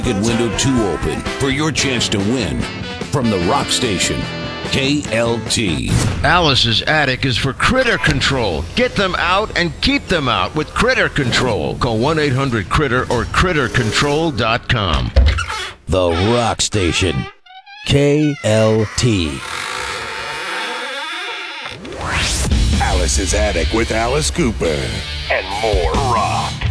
window 2 open for your chance to win from the rock station, KLT. Alice's Attic is for critter control. Get them out and keep them out with Critter Control. Call 1-800-CRITTER or CritterControl.com. The rock station, KLT. Alice's Attic with Alice Cooper. And more rock.